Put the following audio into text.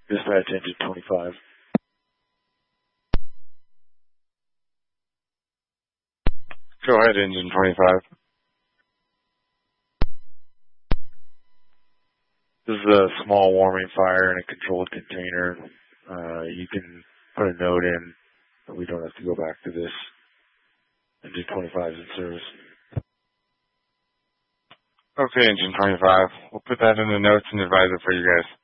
Dispatch engine 25. Go ahead, engine 25. This is a small warming fire in a controlled container. You can put a note in that we don't have to go back to this. Engine 25 is in service. Okay, engine 25. We'll put that in the notes and advise it for you guys.